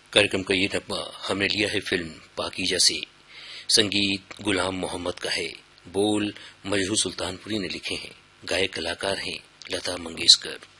कार्यक्रम का ये नगमा हमने लिया है फिल्म पाकीज़ा से। संगीत गुलाम मोहम्मद का है, बोल मजरू सुल्तानपुरी ने लिखे हैं, गायक कलाकार हैं लता मंगेशकर।